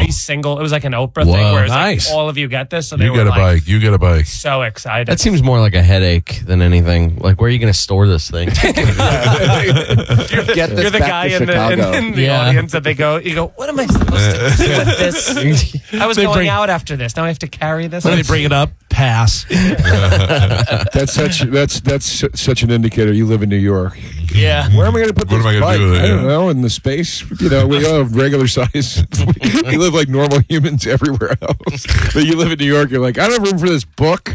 every single. It was like an Oprah thing where it's like all of you get this. So they were like, you get a bike. So excited. That seems more like a headache than anything. Like, where are you going to store this thing? You're the guy in the audience that you go, what am I supposed to do with this? I was going out after this. Now I have to carry this. When they bring it up, pass. That's such an indicator. You live in New York. Yeah. Where am I going to put this bike? Do with it? I don't know. In the space. We all have regular size. We live like normal humans everywhere else. But you live in New York, you're like, I don't have room for this book.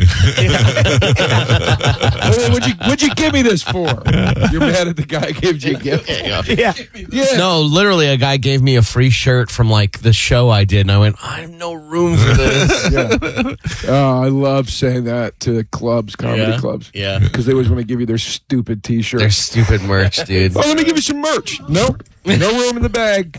What'd you give me this for? You're mad at the guy who gave you a gift. Yeah. No, literally, a guy gave me a free shirt from like the show I did, and I went, I have no room for this. I love saying that to clubs, comedy clubs. Yeah. Because they always want to give you their stupid T-shirts. Their stupid merch, dude. Oh, let me give you some merch. Nope. No room in the bag.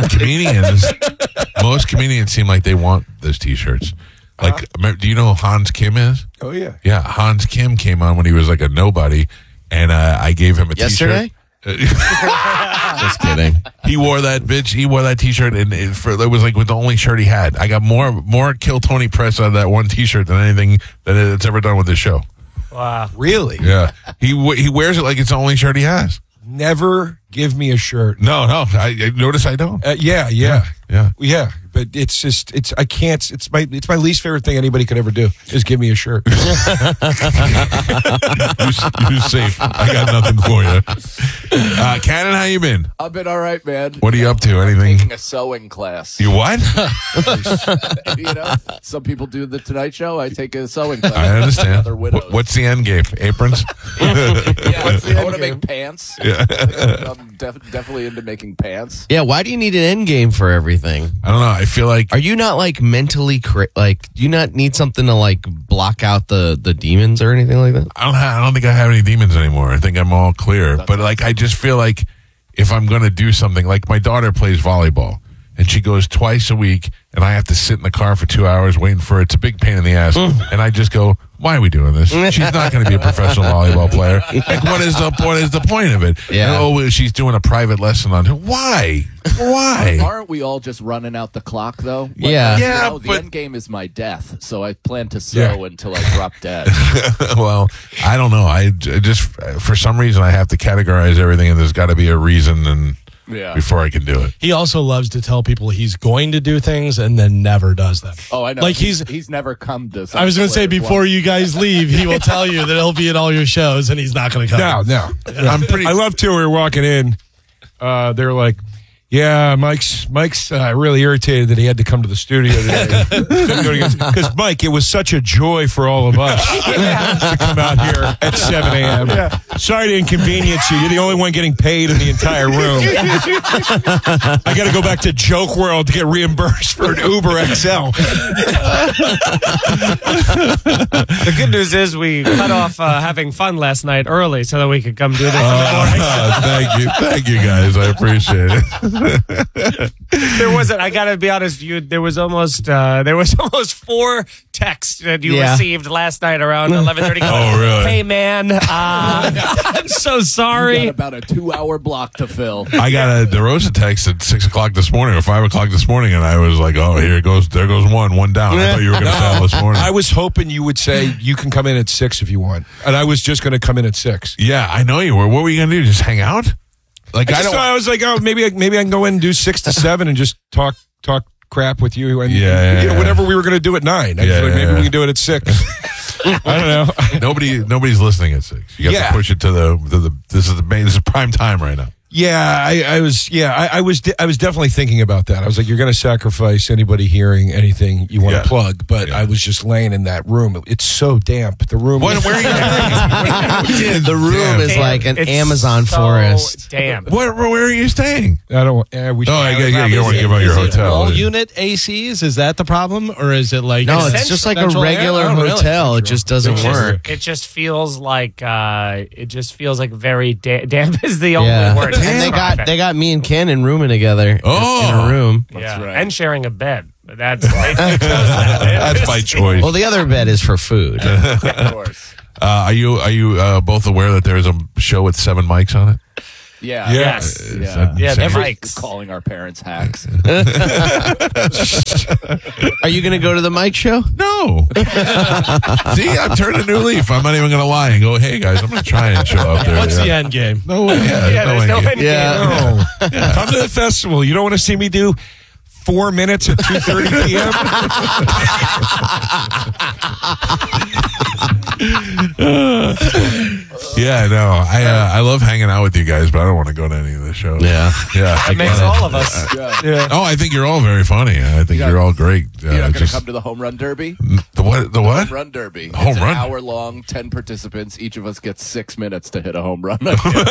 Most comedians seem like they want those T-shirts. Like, do you know who Hans Kim is? Oh, yeah. Yeah, Hans Kim came on when he was like a nobody, and I gave him a Yesterday? T-shirt. Just kidding. He wore that bitch. He wore that T-shirt, and it was like with the only shirt he had. I got more Kill Tony press out of that one T-shirt than anything that it's ever done with this show. Wow. Really? Yeah. He wears it like it's the only shirt he has. Never give me a shirt. No. I notice I don't. Yeah. Yeah. But it's just I can't. It's my least favorite thing anybody could ever do is give me a shirt. You're safe. I got nothing for you. Cannon, how you been? I've been all right, man. What are you up to? I'm Anything? taking a sewing class. You what? Some people do the Tonight Show. I take a sewing class. I understand. Other widows. What's the end game? Aprons? I want to make pants. Yeah. I'm definitely into making pants. Yeah, why do you need an end game for everything? I don't know. I feel like Are you not like mentally do you not need something to like block out the demons or anything like that? I don't think I have any demons anymore. I think I'm all clear. But like I just feel like if I'm going to do something, like my daughter plays volleyball and she goes twice a week and I have to sit in the car for 2 hours waiting for her. It's a big pain in the ass. And I just go, why are we doing this? She's not going to be a professional volleyball player. Like what is the point of it? Yeah. Oh, she's doing a private lesson on her. Why? Aren't we all just running out the clock, though? Yeah. The but end game is my death, so I plan to sew until I drop dead. well, I don't know. I just, for some reason, I have to categorize everything, and there's got to be a reason and before I can do it. He also loves to tell people he's going to do things and then never does them. Oh, I know. Like he's never come to. I was going to say, before you guys leave, he will tell you that he'll be at all your shows and he's not going to come. No. I love too. We were walking in. They're like, yeah, Mike's really irritated that he had to come to the studio today. Because, Mike, it was such a joy for all of us to come out here at 7 a.m. Yeah. Sorry to inconvenience you. You're the only one getting paid in the entire room. I got to go back to Joke World to get reimbursed for an Uber XL. The good news is we cut off having fun last night early so that we could come do this in the morning. Thank you guys. I appreciate it. There wasn't. I gotta be honest. There was almost 4 texts that you received last night around 11:30. Oh, really? Hey, man, I'm so sorry. You got about a 2-hour block to fill. I got a DeRosa text at 6 o'clock this morning or 5 o'clock this morning, and I was like, "Oh, there goes one down." I thought you were going to tell this morning. I was hoping you would say you can come in at 6 if you want, and I was just going to come in at 6. Yeah, I know you were. What were you going to do? Just hang out? Like I was like, oh, maybe I can go in and do 6 to 7 and just talk crap with you and whatever we were going to do at 9. I was like, maybe we can do it at 6. I don't know. Nobody's listening at 6. You got to push it to the. This is prime time right now. Yeah, I was definitely thinking about that. I was like, you're going to sacrifice anybody hearing anything you want to plug, but I was just laying in that room. It's so damp. The room. Where are you? The room is like an Amazon forest. Damn. Where are you staying? I don't. You don't want to give out your hotel. All unit ACs, is that the problem, or is it like no? It's just like a regular hotel. It just doesn't work. It just feels like very damp is the only word. And they got me and Cannon rooming together in a room. That's right. And sharing a bed. That's my choice. Well, the other bed is for food. Of course. Are you both aware that there's a show with 7 mics on it? Yeah. Yes. Yeah, the mics. Calling our parents hacks. Are you going to go to the Mike show? No. See, I'm turning a new leaf. I'm not even going to lie and go, hey, guys, I'm going to try and show up there. What's the end game? No, there's There's no end game. Come to the festival. You don't want to see me do 4 minutes at 2:30 p.m.? Yeah, no. I love hanging out with you guys, but I don't want to go to any of the shows. Yeah. That makes all of us. Oh, I think you're all very funny. I think you're all great. You're not going to come to the home run derby? The what? The what? Home run derby. Home it's run? an hour long, 10 participants. Each of us gets 6 minutes to hit a home run.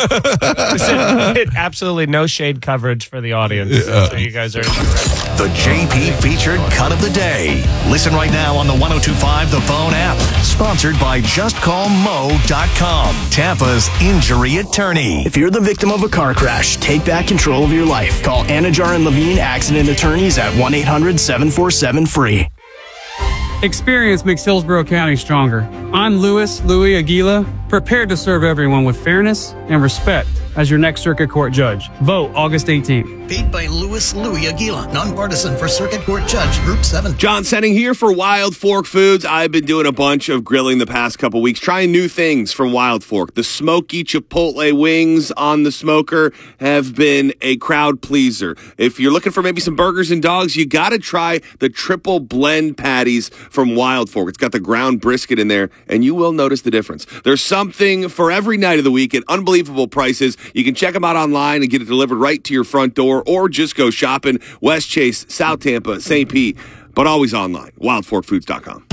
Absolutely no shade coverage for the audience. So you guys are The JP featured cut of the day. Listen right now on the 102.5 The Phone app. Sponsored by JustCallMo.com, Tampa's injury attorney. If you're the victim of a car crash, take back control of your life. Call Anajar and Levine Accident Attorneys at 1-800-747-FREE. Experience makes Hillsborough County stronger. I'm Louis Aguila, prepared to serve everyone with fairness and respect as your next Circuit Court judge. Vote August 18th. Paid by Louis Aguila, nonpartisan for Circuit Court Judge, Group 7. John Senning here for Wild Fork Foods. I've been doing a bunch of grilling the past couple weeks, trying new things from Wild Fork. The smoky chipotle wings on the smoker have been a crowd pleaser. If you're looking for maybe some burgers and dogs, you got to try the triple blend patties from Wild Fork. It's got the ground brisket in there, and you will notice the difference. There's something for every night of the week at unbelievable prices. You can check them out online and get it delivered right to your front door, or just go shopping West Chase, South Tampa, St. Pete, but always online. WildForkFoods.com.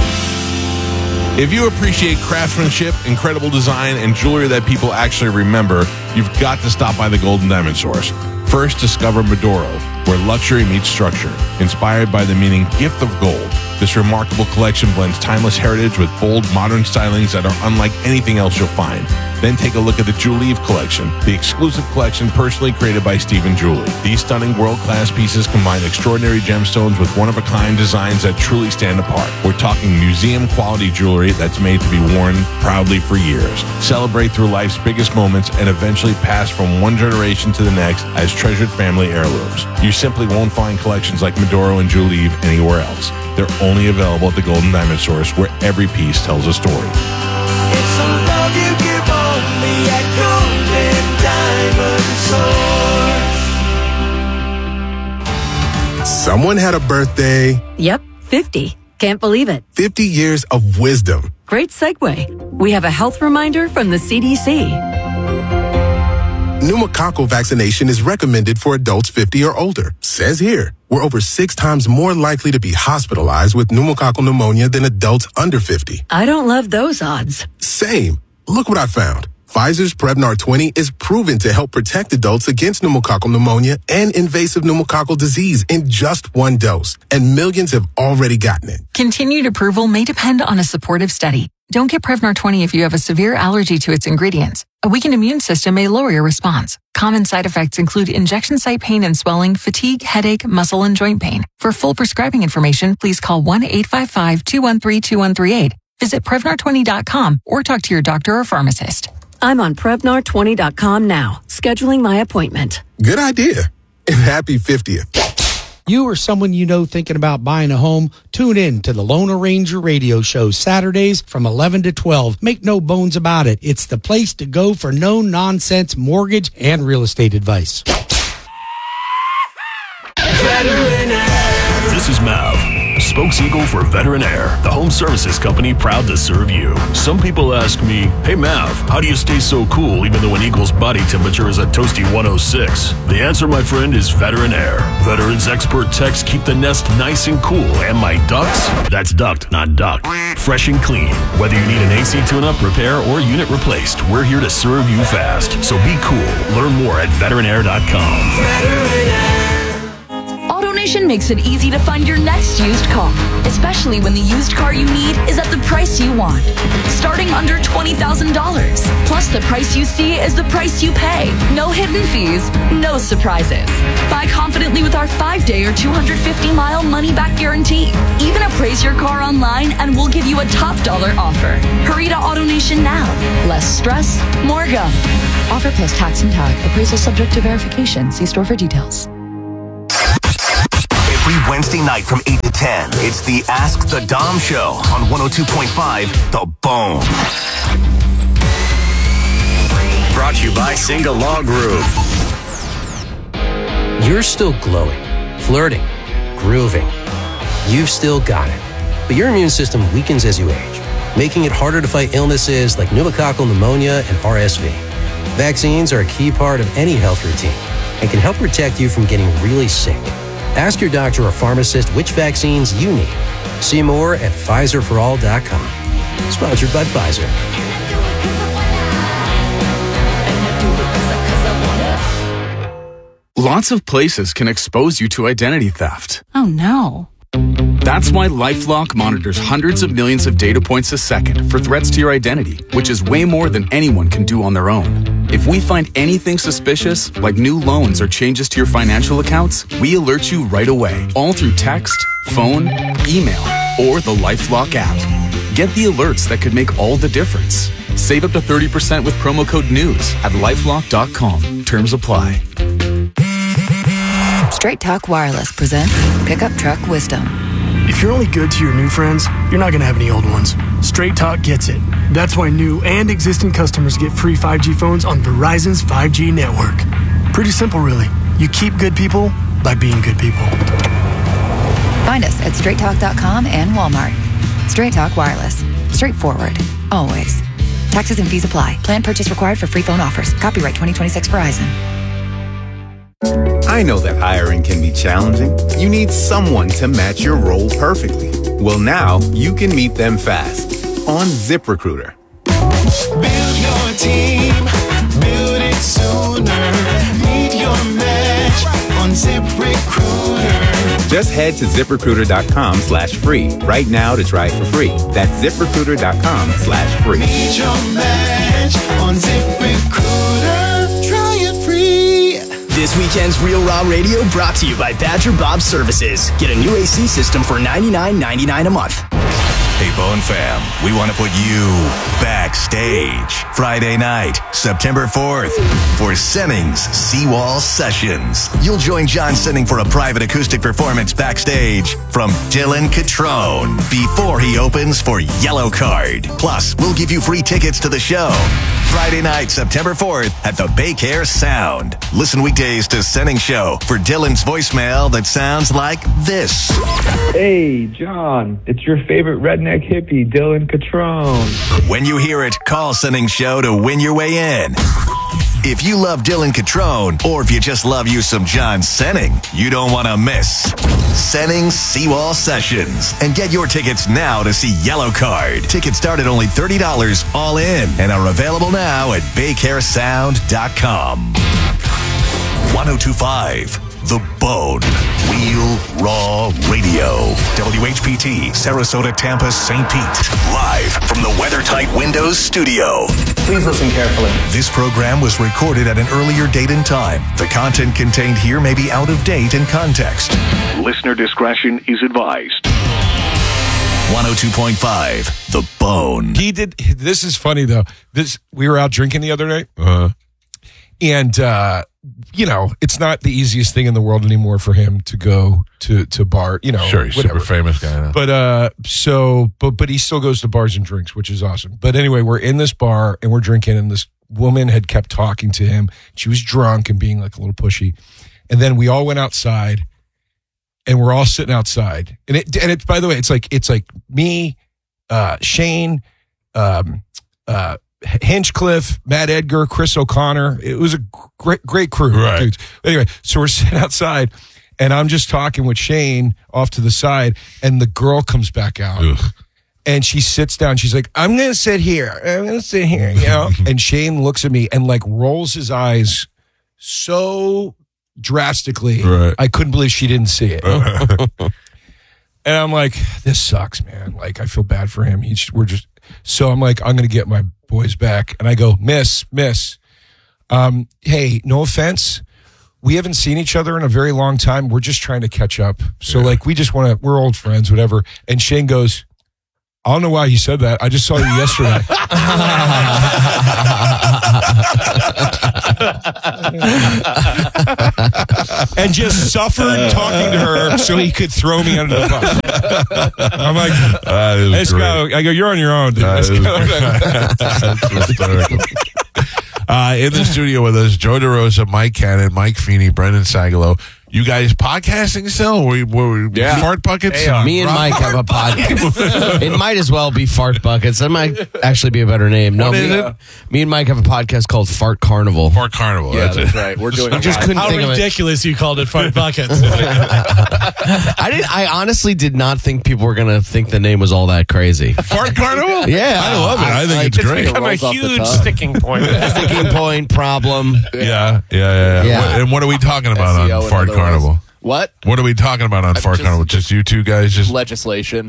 If you appreciate craftsmanship, incredible design, and jewelry that people actually remember, you've got to stop by the Golden Diamond Source. First, discover Medoro, where luxury meets structure. Inspired by the meaning gift of gold, this remarkable collection blends timeless heritage with bold, modern stylings that are unlike anything else you'll find. Then take a look at the Julie collection, the exclusive collection personally created by Stephen Julie. These stunning world-class pieces combine extraordinary gemstones with one-of-a-kind designs that truly stand apart. We're talking museum-quality jewelry that's made to be worn proudly for years. Celebrate through life's biggest moments and eventually pass from one generation to the next as treasured family heirlooms. You simply won't find collections like Medoro and Julie anywhere else. They're only available at the Golden Diamond Source, where every piece tells a story. It's a love you give only at Golden Diamond Source. Someone had a birthday. Yep, 50. Can't believe it. 50 years of wisdom. Great segue. We have a health reminder from the CDC. Pneumococcal vaccination is recommended for adults 50 or older. Says here, we're over 6 times more likely to be hospitalized with pneumococcal pneumonia than adults under 50. I don't love those odds. Same. Look what I found. Pfizer's Prevnar 20 is proven to help protect adults against pneumococcal pneumonia and invasive pneumococcal disease in just 1 dose. And millions have already gotten it. Continued approval may depend on a supportive study. Don't get Prevnar 20 if you have a severe allergy to its ingredients. A weakened immune system may lower your response. Common side effects include injection site pain and swelling, fatigue, headache, muscle, and joint pain. For full prescribing information, please call 1-855-213-2138. Visit Prevnar20.com or talk to your doctor or pharmacist. I'm on Prevnar20.com now, scheduling my appointment. Good idea. And happy 50th. You or someone you know thinking about buying a home, tune in to the Loner Ranger radio show Saturdays from 11 to 12. Make no bones about it. It's the place to go for no-nonsense mortgage and real estate advice. This is Mav, spokeseagle for Veteran Air, the home services company proud to serve you. Some people ask me, hey Mav, how do you stay so cool even though an eagle's body temperature is a toasty 106? The answer, my friend, is Veteran Air. Veterans expert techs keep the nest nice and cool, and my ducts, that's duct, not duck, fresh and clean. Whether you need an AC tune-up, repair, or unit replaced, we're here to serve you fast. So be cool. Learn more at veteranair.com. AutoNation makes it easy to find your next used car, especially when the used car you need is at the price you want. Starting under $20,000. Plus, the price you see is the price you pay. No hidden fees, no surprises. Buy confidently with our 5-day or 250-mile money-back guarantee. Even appraise your car online and we'll give you a top dollar offer. Hurry to AutoNation now. Less stress, more go. Offer plus tax and tag. Appraisal subject to verification. See store for details. Every Wednesday night from 8 to 10, it's the Ask the Dom Show on 102.5 The Bone. Brought to you by Single Law Group. You're still glowing, flirting, grooving. You've still got it. But your immune system weakens as you age, making it harder to fight illnesses like pneumococcal pneumonia and RSV. Vaccines are a key part of any health routine and can help protect you from getting really sick. Ask your doctor or pharmacist which vaccines you need. See more at PfizerForAll.com. Sponsored by Pfizer. Lots of places can expose you to identity theft. Oh no. That's why LifeLock monitors hundreds of millions of data points a second for threats to your identity, which is way more than anyone can do on their own. If we find anything suspicious, like new loans or changes to your financial accounts, we alert you right away, all through text, phone, email, or the LifeLock app. Get the alerts that could make all the difference. Save up to 30% with promo code NEWS at LifeLock.com. Terms apply. Straight Talk Wireless presents Pickup Truck Wisdom. If you're only good to your new friends, you're not going to have any old ones. Straight Talk gets it. That's why new and existing customers get free 5G phones on Verizon's 5G network. Pretty simple, really. You keep good people by being good people. Find us at straighttalk.com and Walmart. Straight Talk Wireless. Straightforward. Always. Taxes and fees apply. Plan purchase required for free phone offers. Copyright 2026 Verizon. I know that hiring can be challenging. You need someone to match your role perfectly. Well, now you can meet them fast on ZipRecruiter. Build your team, build it sooner. Meet your match on ZipRecruiter. Just head to ZipRecruiter.com/free right now to try it for free. That's ZipRecruiter.com/free. Meet your match on ZipRecruiter. Try it free. This weekend's Real Raw Radio brought to you by Badger Bob Services. Get a new AC system for $99.99 a month. Hey, Bone Fam, we want to put you backstage Friday night, September 4th, for Senning's Seawall Sessions. You'll join John Senning for a private acoustic performance backstage from Dylan Catrone before he opens for Yellow Card. Plus, we'll give you free tickets to the show. Friday night, September 4th at the Baycare Sound. Listen weekdays to Senning Show for Dylan's voicemail that sounds like this. Hey, John, it's your favorite redneck hippie, Dylan Catrone. When you hear it, call Senning Show to win your way in. If you love Dylan Catrone, or if you just love you some John Senning, you don't want to miss Senning's Seawall Sessions. And get your tickets now to see Yellow Card. Tickets start at only $30 all in and are available now at BayCareSound.com. 1025 The Bone. Real Raw Radio. WHPT, Sarasota, Tampa, St. Pete. Live from the WeatherTight Windows studio. Please listen carefully. This program was recorded at an earlier date and time. The content contained here may be out of date in context. Listener discretion is advised. 102.5 The Bone. He did. This is funny, though. We were out drinking the other night. And, you know, it's not the easiest thing in the world anymore for him to go to bar, you know. Sure, he's whatever. super famous guy now. But but he still goes to bars and drinks, which is awesome. But anyway, we're in this bar and we're drinking, and this woman had kept talking to him. She was drunk and being like a little pushy. And then we all went outside, and we're all sitting outside. And it by the way, it's like me, Shane, Hinchcliffe, Matt Edgar, Chris O'Connor. It was a great crew. Right. Dudes. Anyway, so we're sitting outside, and I'm just talking with Shane off to the side, and the girl comes back out. Ugh. And she sits down. She's like, I'm going to sit here. I'm going to sit here, you know? And Shane looks at me and like rolls his eyes so drastically. Right. I couldn't believe she didn't see it. And I'm like, this sucks, man. Like, I feel bad for him. So I'm like, I'm going to get my boys back. And I go, Miss, hey, no offense. We haven't seen each other in a very long time. We're just trying to catch up. So like, we just want to, we're old friends, whatever. And Shane goes, I don't know why he said that. I just saw you yesterday. And just suffered talking to her so he could throw me under the bus. I'm like, let's go. I go, you're on your own, dude. Let's go. That's hysterical. In the studio with us, Joe DeRosa, Mike Cannon, Mike Feeney, Brendan Sagalow. You guys podcasting still? Yeah. Fart buckets? Me and Mike have a podcast. It might as well be Fart Buckets. That might actually be a better name. No, me and Mike have a podcast called Fart Carnival. Fart Carnival. Yeah, that's right. We're doing. I just couldn't How think of it. ridiculous you called it Fart Buckets. I honestly did not think people were gonna think the name was all that crazy. Fart Carnival? Yeah, I love it. I think it's great. It's become a huge sticking point. Sticking point problem. Yeah. What are we talking about SEO on Fart Carnival? What? What are we talking about on Fart Carnival? Just you two guys? Just legislation.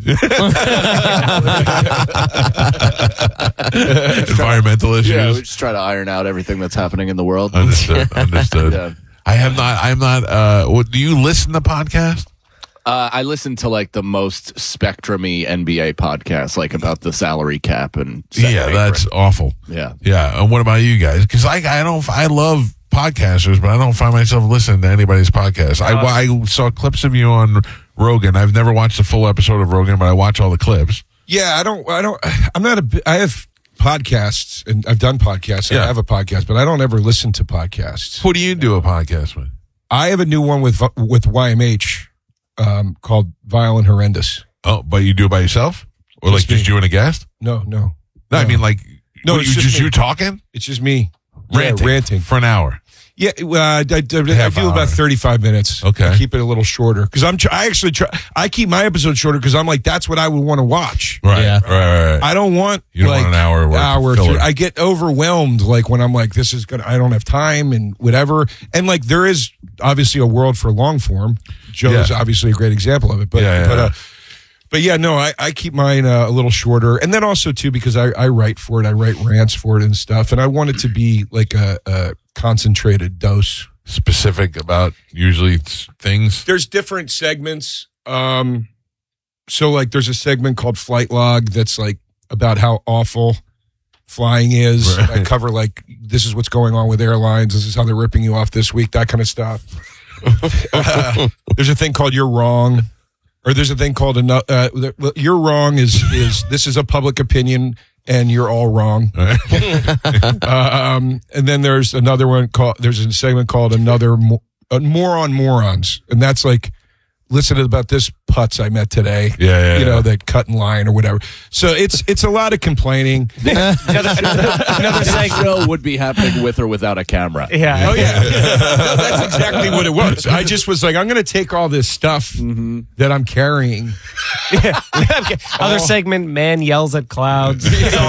Environmental issues? Yeah, we just try to iron out everything that's happening in the world. Understood. Yeah. I am not, do you listen to podcasts? I listen to like the most spectrum-y NBA podcasts, like about the salary cap and that's awful. Yeah. And what about you guys? Because I love podcasters, but I don't find myself listening to anybody's podcast. I saw clips of you on Rogan. I've never watched a full episode of Rogan, but I watch all the clips. Yeah, I have podcasts, and I've done podcasts. I have a podcast, but I don't ever listen to podcasts. Who do you do a podcast with? I have a new one with YMH called Vile and Horrendous. Oh, but you do it by yourself? Or like just you and a guest? No. I mean like, it's just you talking? It's just me. Ranting for an hour. Yeah, I do about 35 minutes. Okay. I keep it a little shorter because I keep my episodes shorter because I'm like, that's what I would want to watch. Right. I don't want you don't want an hour. I get overwhelmed like when I'm like, this is good. I don't have time and whatever. And like there is obviously a world for long form. Joe is obviously a great example of it. But I keep mine a little shorter. And then also, too, because I write for it. I write rants for it and stuff. And I want it to be like a concentrated dose. Specific about usually things? There's different segments. So, like, there's a segment called Flight Log that's, like, about how awful flying is. Right. I cover, like, this is what's going on with airlines. This is how they're ripping you off this week, that kind of stuff. There's a thing called You're Wrong. Or there's a thing called You're Wrong is this is a public opinion and you're all wrong. And then there's another one there's a segment called More on Morons. And that's like, listen about this putz I met today. That cut in line or whatever. So it's a lot of complaining. Another show would be happening with or without a camera. Yeah. Oh yeah. No, that's exactly what it was. I just was like, I'm going to take all this stuff that I'm carrying. Other segment, man yells at clouds.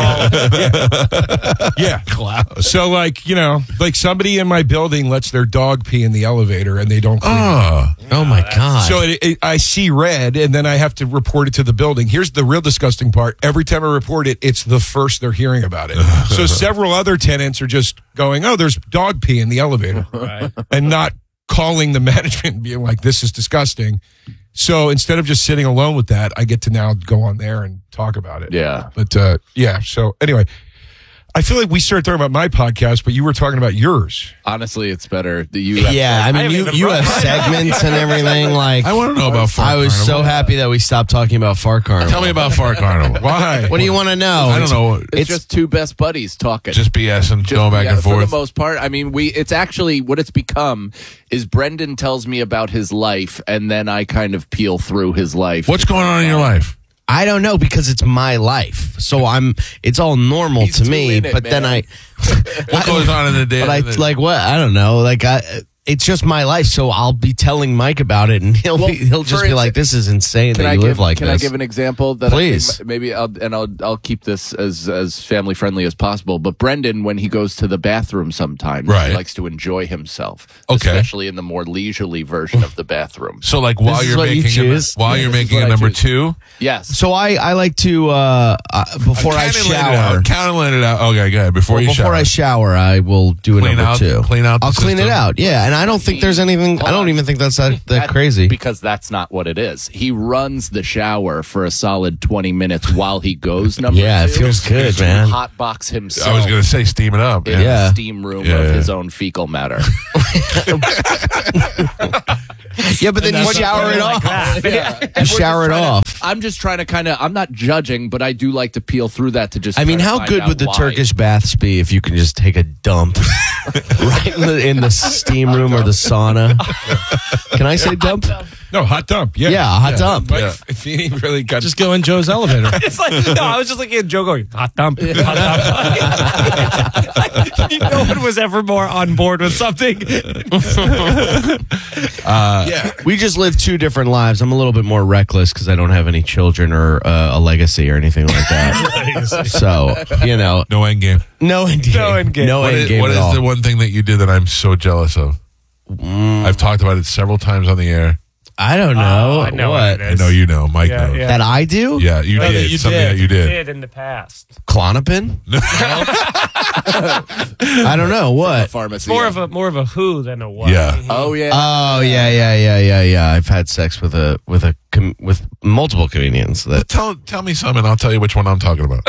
Yeah. Clouds. So like, like somebody in my building lets their dog pee in the elevator and they don't clean it. Oh my God. So I see red and then I have to report it to the building. Here's the real disgusting part. Every time I report it, it's the first they're hearing about it. So several other tenants are just going, oh, there's dog pee in the elevator. Right. And not calling the management and being like, this is disgusting. So instead of just sitting alone with that, I get to now go on there and talk about it. Yeah. But so anyway, I feel like we started talking about my podcast, but you were talking about yours. Honestly, it's better. You have segments and everything. Like, I want to know about Fart Carnival. I was so happy that we stopped talking about Fart Carnival. Tell me about Fart Carnival. Why? What do you want to know? I don't know. It's just two best buddies talking. Just BSing, going back and forth. For the most part. I mean, it's actually what it's become is Brendan tells me about his life, and then I kind of peel through his life. What's going on in your life? I don't know because it's my life, so it's all normal to me. But then what goes on in the day? But I don't know. It's just my life, so I'll be telling Mike about it, and he'll just be like, "This is insane that you live like this." Can I give an example? Please. I'll keep this as family friendly as possible. But Brendan, when he goes to the bathroom, sometimes he likes to enjoy himself, especially in the more leisurely version of the bathroom. So, like while you're making a number two. Yes. So I like to before I shower. Count and let it out. Okay, go ahead. Before I shower, I will do a number two. Clean out. I'll clean it out. Yeah. And And I don't think there's anything. I don't even think that's that crazy. Because that's not what it is. He runs the shower for a solid 20 minutes while he goes number 2. Yeah, it feels good, man. Hotbox himself. I was going to say steam it up. In the steam room of his own fecal matter. Yeah, but then you shower it off. You shower it off. I'm just trying to I'm not judging, but I do like to peel through that to just. I mean, how good would the Turkish baths be if you can just take a dump right in the steam room or the sauna? Can I say dump? No, hot dump. Yeah, hot dump. But if he really got just go in Joe's elevator. It's like I was just looking at Joe going hot dump. No one was ever more on board with something. We just live 2 different lives. I'm a little bit more reckless because I don't have any children or a legacy or anything like that. So, no end game. No end game. No end game. No end game What at is all. the one thing that you did that I'm so jealous of? I've talked about it several times on the air. I don't know. I know what? what it is. I know you know. Mike knows. That I do? Yeah, you did. Something that you did. in the past. Klonopin? I don't know what. Pharmacy. More of a who than a what. Yeah. Oh yeah. Oh yeah. I've had sex with multiple comedians. That Tell me something. I'll tell you which one I'm talking about.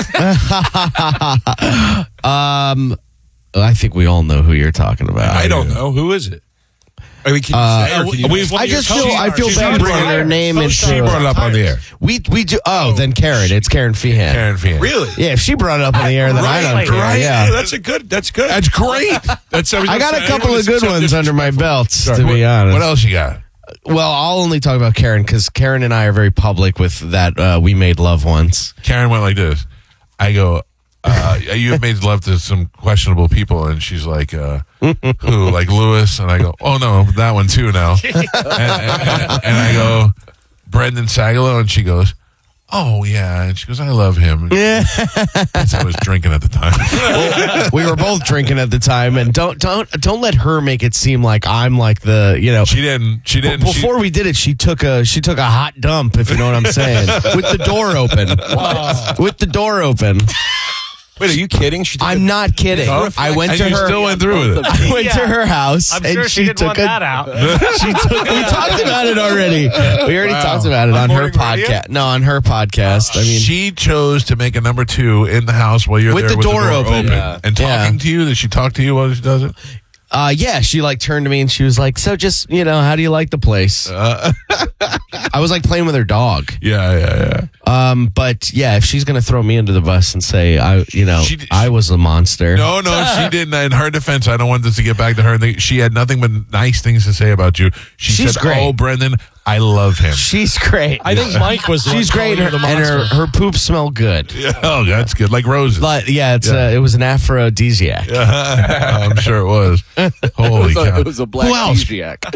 I think we all know who you're talking about. I don't know. Who is it? I mean, can you say? Or can you I feel bad bringing her name into. She brought it up on the air. We do. Oh, then Karen. It's Karen Feehan. Karen Feehan. Really? Yeah, if she brought it up on the air, then I don't care. Right? Yeah, That's good. That's great. That's I got a couple of good ones under my belts, to be honest. What else you got? Well, I'll only talk about Karen because Karen and I are very public with that. We made love once. Karen went like this. I go, you have made love to some questionable people, and she's like, who? Like Lewis? And I go, oh no, that one too now. and I go, Brendan Sagalow, and she goes, oh yeah, and she goes, I love him. Yeah, I was drinking at the time. We were both drinking at the time, and don't let her make it seem like I'm like the She didn't. Before we did it, she took a hot dump, if you know what I'm saying, with the door open. With the door open. Wait, are you kidding? I'm not kidding. I went to her. Still went through with it. I went to her house, I'm and sure she didn't want that out. We talked about it already. We already talked about it on her podcast. No, on her podcast. I mean, she chose to make a number 2 in the house while you're with there the door open. and talking to you. Did she talk to you while she does it? Yeah, she turned to me and she was like, so just, how do you like the place? I was like playing with her dog. Yeah. But yeah, if she's going to throw me under the bus and say, I was a monster. No, she didn't. In her defense, I don't want this to get back to her. She had nothing but nice things to say about you. She's said, great. Oh, Brendan, I love him. She's great. I think Mike was. She's great, and her poop smell good. Yeah, oh, that's good, like roses. But yeah, it was an aphrodisiac. I'm sure it was. Holy cow! It was a black aphrodisiac.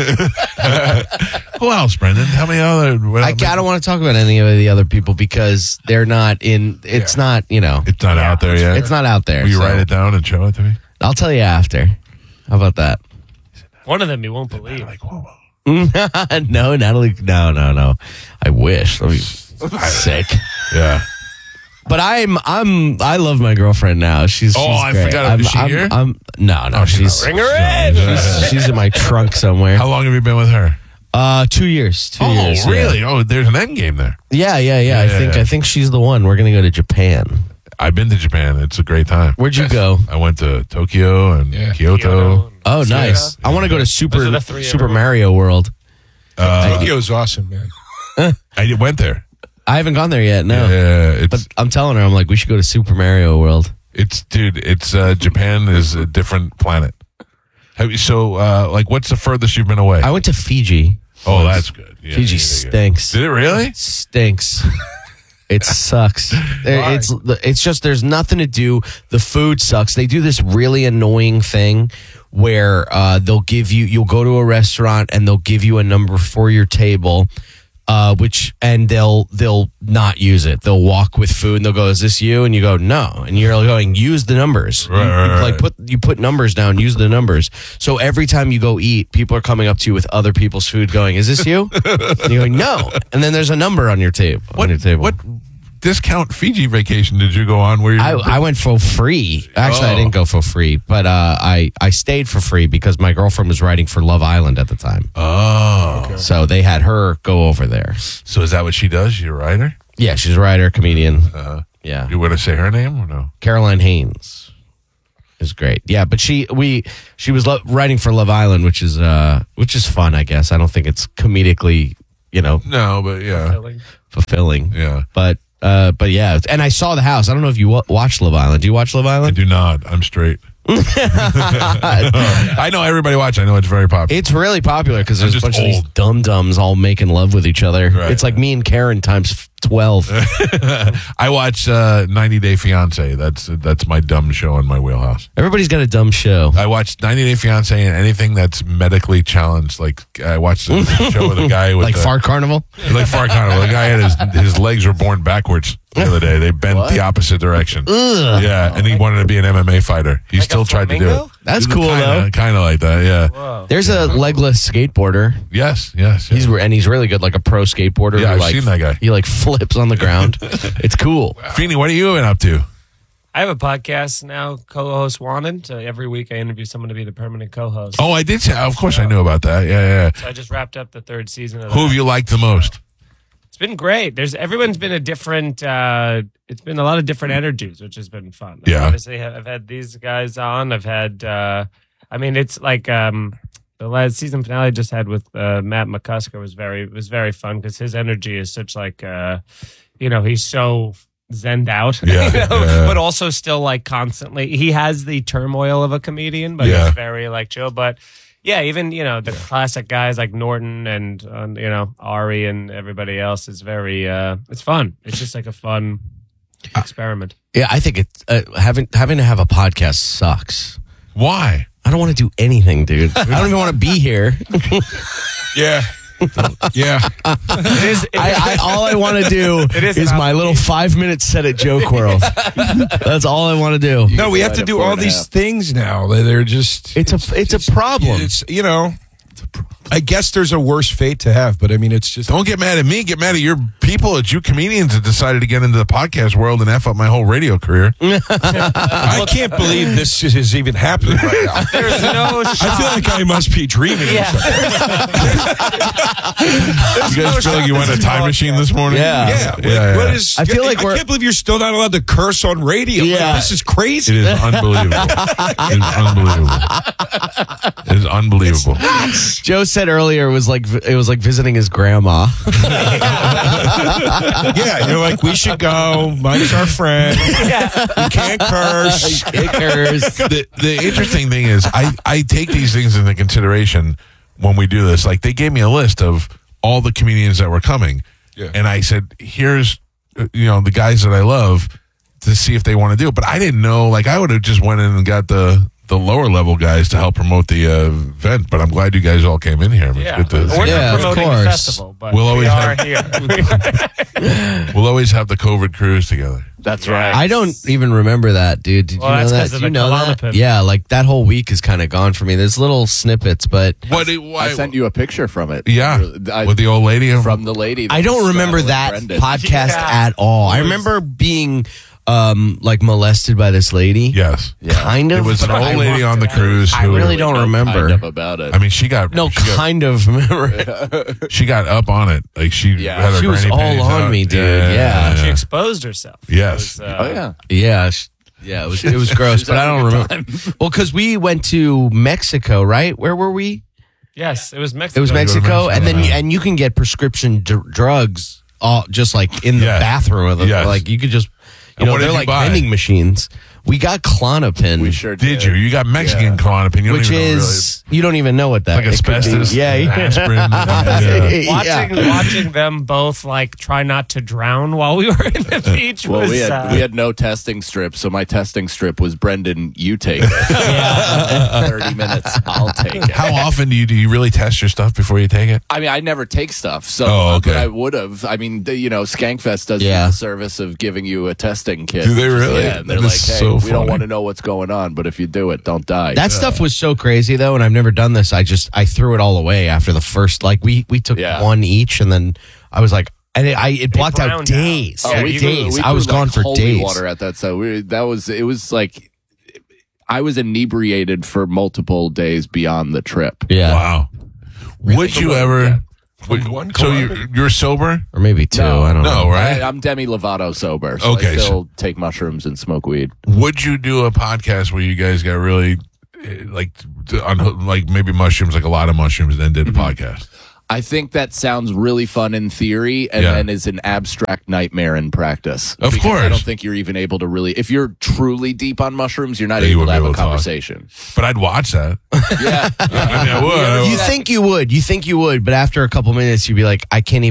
Who else, Brendan? How many other? I don't want to talk about any of the other people because they're not in. It's not. It's not out there yet. It's not out there. Will you write it down and show it to me? I'll tell you after. How about that? One of them you won't believe. No, Natalie. No. I wish. That'd be sick. Yeah. But I love my girlfriend now. She's I great. forgot. Is she here? No. She's Bring her in. She's in my trunk somewhere. How long have you been with her? 2 years. 2 years. Really? Yeah. Oh, there's an end game there. Yeah. I think she's the one. We're gonna go to Japan. I've been to Japan. It's a great time. Where'd you go? I went to Tokyo and Kyoto. Oh, nice. I want to go to Super Mario World. Tokyo's awesome, man. I went there. I haven't gone there yet. No. Yeah, but I'm telling her, I'm like, we should go to Super Mario World. It's Japan is a different planet. What's the furthest you've been away? I went to Fiji. Oh, that's good. Yeah, Fiji stinks. Did it really? Stinks. It sucks. It's just there's nothing to do. The food sucks. They do this really annoying thing where you'll go to a restaurant and they'll give you a number for your table, and they'll not use it. They'll walk with food and they'll go, "Is this you?" And you go, "No." And you're going, "Use the numbers." Right. You put numbers down. Use the numbers. So every time you go eat, people are coming up to you with other people's food, going, "Is this you?" And you're going, "No." And then there's a number on your table. What discount Fiji vacation did you go on? Where I went for free. Actually, I didn't go for free, but I stayed for free because my girlfriend was writing for Love Island at the time. Oh. Okay. So they had her go over there. So is that what she does? She's a writer? Yeah, she's a writer, comedian. Yeah. You want to say her name or no? Caroline Haynes is great. Yeah, but she was writing for Love Island, which is fun, I guess. I don't think it's comedically, No, but yeah. fulfilling. Yeah. But yeah, and I saw the house. I don't know if you watched Love Island. Do you watch Love I Island? do not. I'm straight. I know everybody watch. I know it's very popular. It's really popular because there's a just bunch of these old. dum-dums all making love with each other. Right. It's like me and Karen times 12. I watch 90 Day Fiance. That's my dumb show in my wheelhouse. Everybody's got a dumb show. I watch 90 Day Fiance and anything that's medically challenged. Like I watched a show with a guy with Like Fart Carnival? Like Fart Carnival. The guy had his legs were born backwards the other day. They bent the opposite direction. Ugh. Yeah, and he wanted to be an MMA fighter. He still tried to do it. That's cool, though. Kind of like that, yeah. Whoa. There's a legless skateboarder. Yes. He's really good, like a pro skateboarder. Yeah, who, I've seen that guy. He like flips on the ground. It's cool. Feeney, what are you been up to? I have a podcast now, co-host Wanted. So every week I interview someone to be the permanent co-host. Oh, I did say, of course I knew about that. Yeah. So I just wrapped up the 3rd season of Who that. have you liked the most? It's been great. Everyone's been a different. It's been a lot of different energies, which has been fun. Yeah. Obviously, I've had these guys on. I've had. It's like the last season finale I just had with Matt McCusker was very fun because his energy is such like he's so zenned out, but also still like constantly. He has the turmoil of a comedian, but he's very like chill. But yeah, even the classic guys like Norton and Ari and everybody else is very. It's fun. It's just like a fun experiment. Yeah, I think it's having to have a podcast sucks. Why? I don't want to do anything, dude. I don't even want to be here. Yeah. Yeah. All I want to do is my little 5-minute set at Joke World. That's all I want to do. No, we have to do all these things now. They're just. It's a problem. It's I guess there's a worse fate to have, but I mean, it's just. Don't get mad at me. Get mad at your people, at you comedians that decided to get into the podcast world and F up my whole radio career. I can't believe this is even happening right now. There's no shot. I feel like I must be dreaming. Yeah. You guys feel like you went a time machine this morning? Yeah. What is? I feel like I can't believe you're still not allowed to curse on radio. Yeah. Like, this is crazy. It is unbelievable. It is unbelievable. Joe said earlier it was like visiting his grandma. Yeah, you're like, we should go. Mike's our friend. You can't curse. The interesting thing is, I take these things into consideration when we do this. Like, they gave me a list of all the comedians that were coming, and I said, "Here's the guys that I love to see if they want to do it." But I didn't know. Like, I would have just went in and got the lower level guys to help promote the event, but I'm glad you guys all came in here. Yeah, It's good to we're see. not promoting the course. festival, but We'll always we are have- here. We'll always have the COVID cruise together. That's right. I don't even remember that, dude. Did Well, you know that's that? 'cause of Did you the know that? Klonopin. Yeah, like that whole week is kind of gone for me. There's little snippets, but I sent you a picture from it. Yeah, with the old lady from the lady. I don't remember that Brendan. podcast Yeah. at all. I remember being like molested by this lady. Yes. Kind of. It was an but old I lady on the cruise. I who- really don't remember. Kind of about it. I mean, she got kind of remember. She got up on it. Like she had her She was granny all panties on out. me, dude. Yeah. She exposed herself. Yes. Yeah. It was gross, but I don't remember. Well, because we went to Mexico, right? Where were we? Yes, it was Mexico. It was Mexico, and then you can get prescription drugs, just like in the bathroom of them. Yes. Like you could just, And what they're did you like buy? vending machines. We got Klonopin. We sure Did you? You got Mexican Klonopin. You don't Which even know is you don't even know what that like it could be. asbestos. Yeah, aspirin. Watching them both like try not to drown while we were in the beach Well, was. we had no testing strip, so my testing strip was Brendan. You take it. 30 minutes. I'll take it. How often do you really test your stuff before you take it? I mean, I never take stuff, so okay. but I would have. I mean, Skankfest does the service of giving you a testing kit. Do they really? Yeah, and they're That like, is hey, so we funny. don't want to know what's going on, but if you do it, don't die. That stuff was so crazy though, and I've never done this. I threw it all away after the first. Like we took one each, and then I was like, And it blocked out days. Days. I was gone for days. Water at that, so it was like I was inebriated for multiple days beyond the trip. Yeah. Wow. Would you ever? So you're sober, or maybe two? No, I don't know. No, right? I'm Demi Lovato sober. So Okay, I still take mushrooms and smoke weed. Would you do a podcast where you guys got really like maybe mushrooms, like a lot of mushrooms, and then did a podcast? I think that sounds really fun in theory and then is an abstract nightmare in practice. Of course. I don't think you're even able to really, if you're truly deep on mushrooms, you're not able to have a conversation. But I'd watch that. Yeah. I would. You think you would, but after a couple minutes, you'd be like, I can't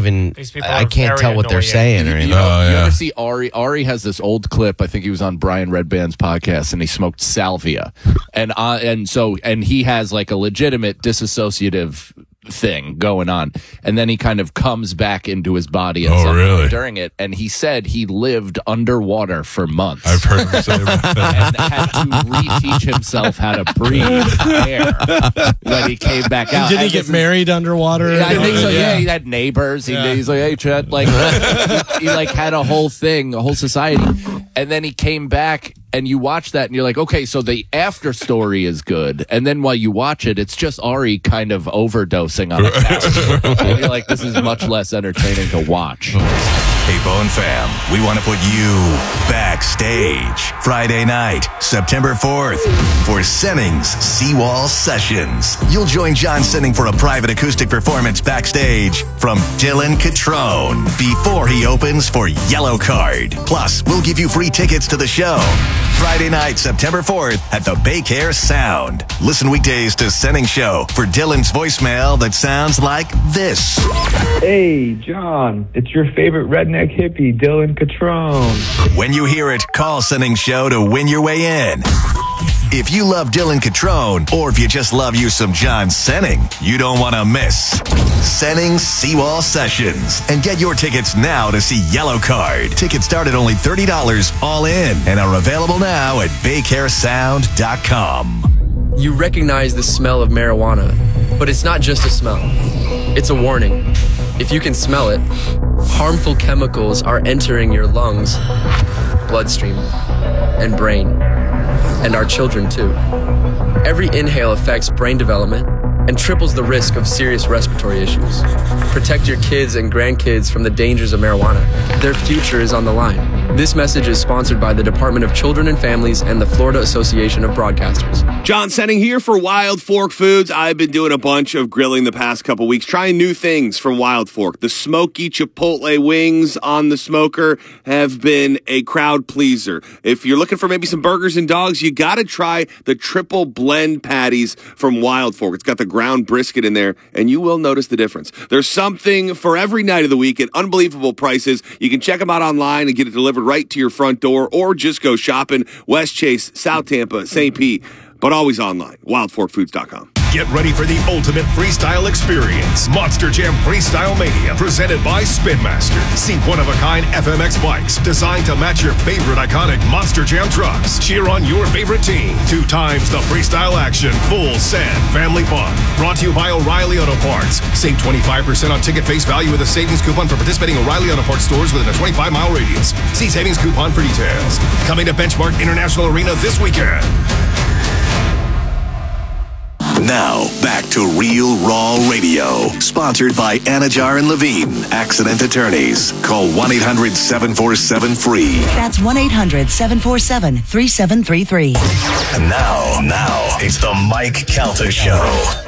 tell what they're saying or anything. You ever see Ari? Ari has this old clip. I think he was on Brian Redband's podcast, and he smoked salvia, and he has like a legitimate dissociative thing going on, and then he kind of comes back into his body at some point during it, and he said he lived underwater for months. I've heard him say that. And had to reteach himself how to breathe air when he came back out. Did he get married underwater? Yeah, I think so. Yeah, he had neighbors. He's like, hey, Chet, like he like had a whole thing, a whole society, and then he came back. And you watch that and you're like, okay, so the after story is good. And then while you watch it, it's just Ari kind of overdosing on it. And you're like, this is much less entertaining to watch. Hey, Bone Fam, we want to put you backstage Friday night, September 4th, for Sennings Seawall Sessions. You'll join John Senning for a private acoustic performance backstage from Dylan Catrone before he opens for Yellow Card. Plus, we'll give you free tickets to the show. Friday night, September 4th at the Bay Care Sound. Listen weekdays to Senning Show for Dylan's voicemail that sounds like this. Hey, John, it's your favorite redneck hippie, Dylan Catrone. When you hear it, call Senning Show to win your way in. If you love Dylan Catrone, or if you just love you some John Senning, you don't want to miss Senning's Seawall Sessions. And get your tickets now to see Yellow Card. Tickets start at only $30 all in and are available now at BayCareSound.com. You recognize the smell of marijuana, but it's not just a smell. It's a warning. If you can smell it, harmful chemicals are entering your lungs, bloodstream, and brain, and our children too. Every inhale affects brain development and triples the risk of serious respiratory issues. Protect your kids and grandkids from the dangers of marijuana. Their future is on the line. This message is sponsored by the Department of Children and Families and the Florida Association of Broadcasters. John Senning here for Wild Fork Foods. I've been doing a bunch of grilling the past couple weeks, trying new things from Wild Fork. The smoky Chipotle wings on the smoker have been a crowd pleaser. If you're looking for maybe some burgers and dogs, you got to try the triple blend patties from Wild Fork. It's got the ground brisket in there, and you will notice the difference. There's something for every night of the week at unbelievable prices. You can check them out online and get it delivered right to your front door, or just go shopping West Chase, South Tampa, St. Pete, but always online. WildForkFoods.com. Get ready for the ultimate freestyle experience. Monster Jam Freestyle Mania, presented by Spin Master. See one-of-a-kind FMX bikes designed to match your favorite iconic Monster Jam trucks. Cheer on your favorite team. 2 times the freestyle action. Full send. Family fun. Brought to you by O'Reilly Auto Parts. Save 25% on ticket face value with a savings coupon for participating O'Reilly Auto Parts stores within a 25-mile radius. See savings coupon for details. Coming to Benchmark International Arena this weekend. Now, back to Real Raw Radio. Sponsored by Anajar and Levine, accident attorneys. Call 1-800-747-FREE. That's 1-800-747-3733. And now, it's the Mike Calta Show.